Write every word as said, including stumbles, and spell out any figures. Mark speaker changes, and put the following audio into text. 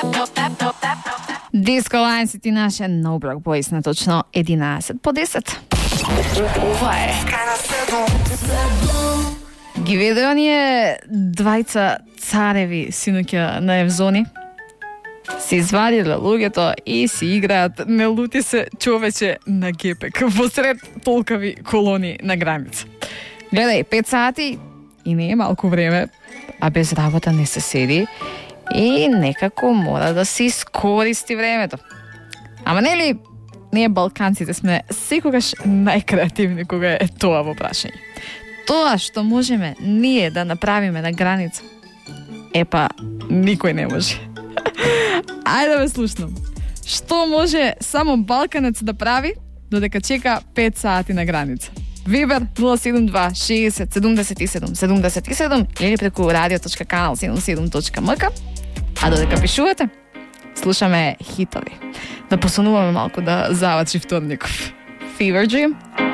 Speaker 1: Disco Lines и наше No Broke Boys на точно единайсет по десет.
Speaker 2: Ова е
Speaker 1: Ги видео ние двајца цареви синоќа на Евзони. Си извадиле луѓето и си играат не лути се човече на гепек во сред толкави колони на граница. Гледај, пет сати и не е малку време, а без работа не се седи и некако мора да се искористи времето. Ама нели, ние балканците сме секогаш најкреативни кога е тоа во прашање. Тоа што можеме ние да направиме на граница, епа никој не може. Ајде ве слушнам. Што може само балканец да прави додека чека пет сати на граница? Вибер нула седум два шеесет седумдесет и седум седумдесет и седум или преку radio.канал седумдесет и седум точка ем ка. А додека пишувате, слушаме хитови. Да посонуваме малку да завачи вторников. Fever Dream.